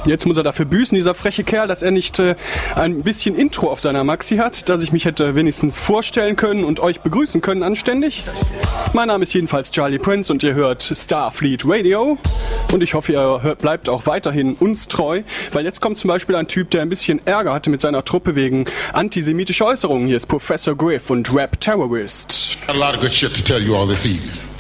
Jetzt muss er dafür büßen, dieser freche Kerl, dass er nicht ein bisschen Intro auf seiner Maxi hat, dass ich mich hätte wenigstens vorstellen können und euch begrüßen können anständig. Mein Name ist jedenfalls Charlie Prince und ihr hört Starfleet Radio. Und ich hoffe, ihr bleibt auch weiterhin uns treu, weil jetzt kommt zum Beispiel ein Typ, der ein bisschen Ärger hatte mit seiner Truppe wegen antisemitischer Äußerungen. Hier ist Professor Griff und Rap Terrorist. A lot of good shit to tell you all this evening.